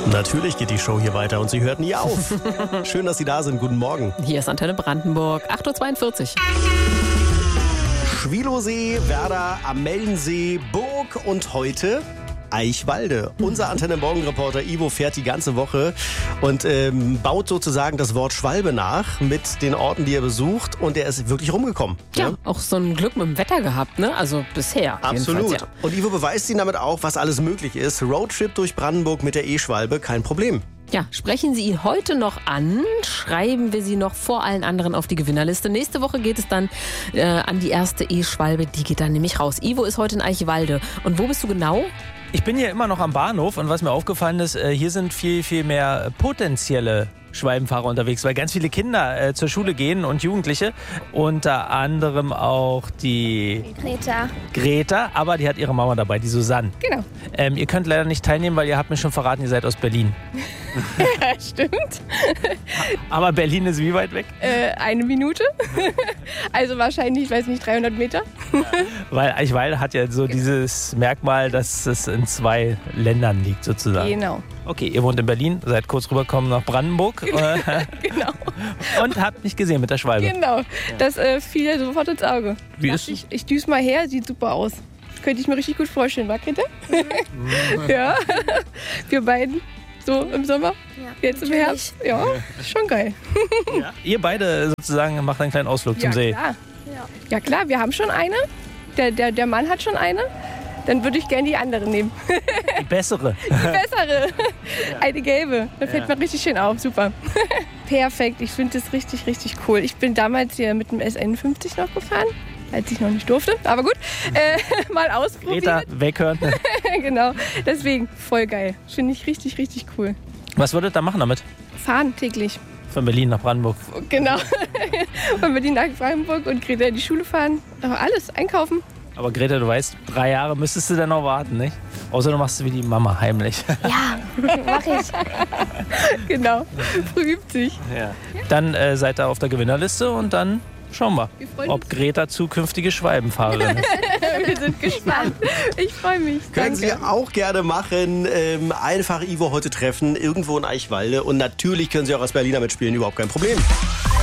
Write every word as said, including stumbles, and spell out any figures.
Natürlich geht die Show hier weiter und sie hört nie auf. Schön, dass Sie da sind. Guten Morgen. Hier ist Antenne Brandenburg, acht Uhr zweiundvierzig. Schwilosee, Werder, Amellensee, Burg und heute Eichwalde. Unser Antenne Morgen-Reporter Ivo fährt die ganze Woche und ähm, baut sozusagen das Wort Schwalbe nach mit den Orten, die er besucht, und er ist wirklich rumgekommen. Ja, ne? auch so ein Glück mit dem Wetter gehabt, ne? Also bisher. Absolut. Ja. Und Ivo beweist Ihnen damit auch, was alles möglich ist. Roadtrip durch Brandenburg mit der E-Schwalbe, kein Problem. Ja, sprechen Sie ihn heute noch an, schreiben wir Sie noch vor allen anderen auf die Gewinnerliste. Nächste Woche geht es dann äh, an die erste E-Schwalbe, die geht dann nämlich raus. Ivo ist heute in Eichwalde. Und wo bist du genau? Ich bin hier immer noch am Bahnhof und was mir aufgefallen ist, hier sind viel, viel mehr potenzielle Schwalbenfahrer unterwegs, weil ganz viele Kinder äh, zur Schule gehen und Jugendliche, unter anderem auch die Greta. Greta, aber die hat ihre Mama dabei, die Susanne. Genau. Ähm, ihr könnt leider nicht teilnehmen, weil ihr habt mir schon verraten, ihr seid aus Berlin. Ja, stimmt. Aber Berlin ist wie weit weg? Äh, eine Minute. Also wahrscheinlich, ich weiß nicht, dreihundert Meter. Weil Eichwalde hat ja so dieses Merkmal, dass es in zwei Ländern liegt sozusagen. Genau. Okay, ihr wohnt in Berlin, seid kurz rübergekommen nach Brandenburg. Genau. Und habt mich gesehen mit der Schwalbe. Genau. Das äh, fiel ja sofort ins Auge. Wie Dachte ist ich, ich düse mal her, sieht super aus. Könnte ich mir richtig gut vorstellen, wa, Greta? Ja. Wir beiden. So im Sommer, Ja, jetzt im natürlich. Herbst. Ja, schon geil. Ja. Ihr beide sozusagen macht einen kleinen Ausflug zum ja, See. Klar. Ja. Ja klar, wir haben schon eine. Der, der, der Mann hat schon eine. Dann würde ich gerne die andere nehmen. Die bessere. Die bessere. Eine gelbe. Da fällt Ja. mir richtig schön auf. Super. Perfekt. Ich finde das richtig, richtig cool. Ich bin damals hier mit dem S einundfünfzig noch gefahren, als ich noch nicht durfte. Aber gut, äh, mal ausprobiert. Greta, weghören. Genau. Deswegen, voll geil. Finde ich richtig, richtig cool. Was würdet ihr da machen damit? Fahren täglich. Von Berlin nach Brandenburg. Genau. Von Berlin nach Brandenburg und Greta in die Schule fahren. Aber alles, einkaufen. Aber Greta, du weißt, drei Jahre müsstest du dann noch warten, nicht? Außer du machst es wie die Mama heimlich. Ja, mach ich. Genau. Früh übt sich. Ja. Dann äh, seid ihr auf der Gewinnerliste und dann schauen wir, Wir freuen ob uns. Greta zukünftige Schwalbenfahrerin ist. Wir sind gespannt. Ich freue mich. Können Danke. Sie auch gerne machen. Ähm, einfach Ivo heute treffen, irgendwo in Eichwalde. Und natürlich können Sie auch als Berliner mitspielen, überhaupt kein Problem.